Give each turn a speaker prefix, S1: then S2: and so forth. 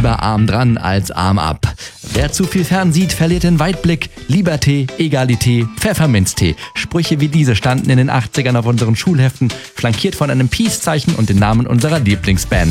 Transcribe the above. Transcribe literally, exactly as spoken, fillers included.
S1: Lieber Arm dran als Arm ab. Wer zu viel fern sieht, verliert den Weitblick. Liberté, Egalité, Pfefferminztee. Sprüche wie diese standen in den achtzigern auf unseren Schulheften, flankiert von einem Peace-Zeichen und den Namen unserer Lieblingsband.